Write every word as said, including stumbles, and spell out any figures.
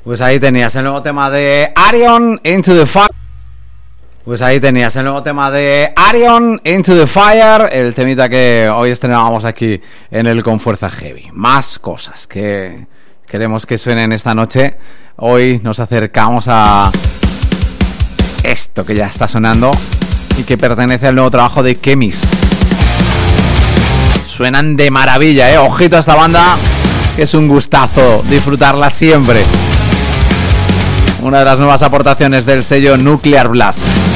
Pues ahí tenías el nuevo tema de Arion, Into the Fire. Pues ahí tenías el nuevo tema de Arion, Into the Fire, el temita que hoy estrenábamos aquí en el Con Fuerza Heavy. Más cosas que queremos que suenen esta noche. Hoy nos acercamos a esto que ya está sonando y que pertenece al nuevo trabajo de Kemis. Suenan de maravilla, eh. Ojito a esta banda, que es un gustazo disfrutarla siempre. Una de las nuevas aportaciones del sello Nuclear Blast.